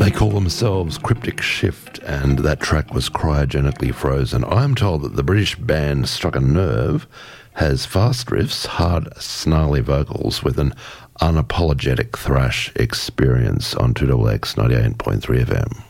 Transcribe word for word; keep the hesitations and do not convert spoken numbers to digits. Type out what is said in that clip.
They call themselves Cryptic Shift, and that track was Cryogenically Frozen. I'm told that the British band Struck a Nerve has fast riffs, hard, snarly vocals with an unapologetic thrash experience on two X X ninety-eight point three F M.